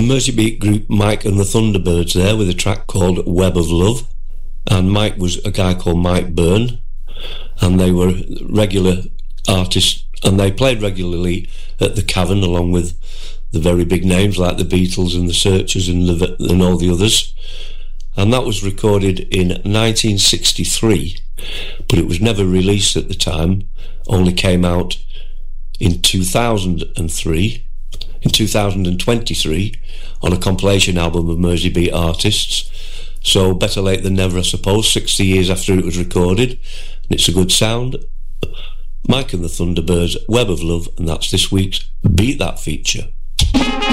Merseybeat group Mike and the Thunderbirds there with a track called Web of Love, and Mike was a guy called Mike Byrne, and they were regular artists, and they played regularly at the Cavern along with the very big names like the Beatles and the Searchers and all the others. And that was recorded in 1963, but it was never released at the time, only came out in 2023 on a compilation album of Merseybeat artists. So better late than never, I suppose, 60 years after it was recorded, and it's a good sound. Mike and the Thunderbirds, Web of Love, and that's this week's Beat That feature.